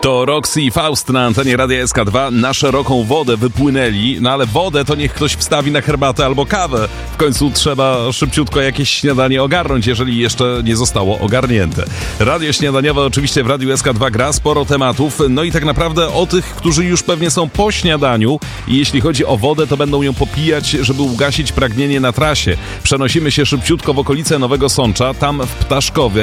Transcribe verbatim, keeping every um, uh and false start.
To Roxy i Faust na antenie Radia S K dwa na szeroką wodę wypłynęli, no ale wodę to niech ktoś wstawi na herbatę albo kawę. W końcu trzeba szybciutko jakieś śniadanie ogarnąć, jeżeli jeszcze nie zostało ogarnięte. Radio śniadaniowe oczywiście w Radiu S K dwa gra, sporo tematów, no i tak naprawdę o tych, którzy już pewnie są po śniadaniu i jeśli chodzi o wodę, to będą ją popijać, żeby ugasić pragnienie na trasie. Przenosimy się szybciutko w okolice Nowego Sącza, tam w Ptaszkowie